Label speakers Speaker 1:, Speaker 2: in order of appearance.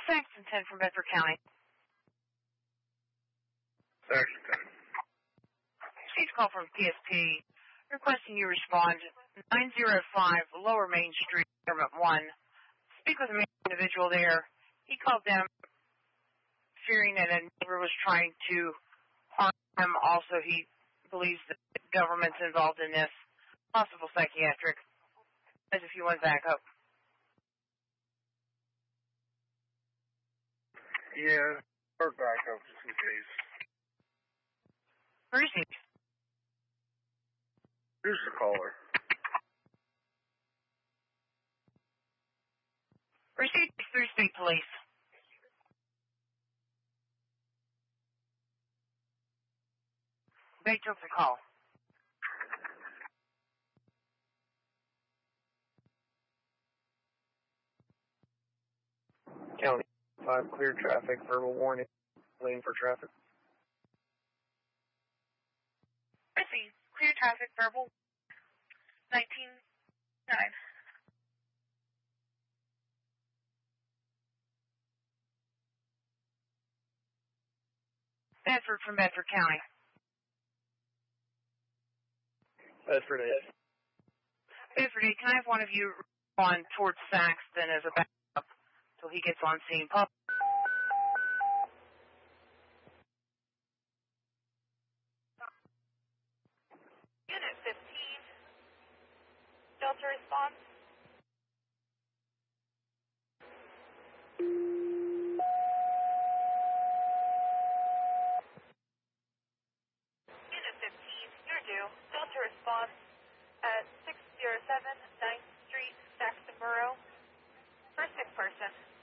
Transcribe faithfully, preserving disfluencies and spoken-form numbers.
Speaker 1: Saxon ten from Bedford County.
Speaker 2: Saxon ten.
Speaker 1: Please call from P S P requesting you respond to nine oh five Lower Main Street, Government one. Speak with an individual there. He called them fearing that a neighbor was trying to harm him. Also, he believes that the government's involved in this. Possible psychiatric. As if you want backup.
Speaker 2: Yeah, or backup just in case.
Speaker 1: Where is he?
Speaker 2: Here's the caller.
Speaker 1: Receive through state police. They took the call.
Speaker 3: County five, clear traffic, verbal warning, lane for traffic.
Speaker 1: Receive, clear traffic, verbal, nineteen nine. Bedford from Bedford County.
Speaker 3: Bedford eight.
Speaker 1: Bedford eight, can I have one of you on towards Saxton as a backup till he gets on scene? Pop.
Speaker 4: Unit fifteen, Delta response. Unit fifteen, you're due. Delta response at six oh seven ninth Street, Saxton Borough. For a sick person.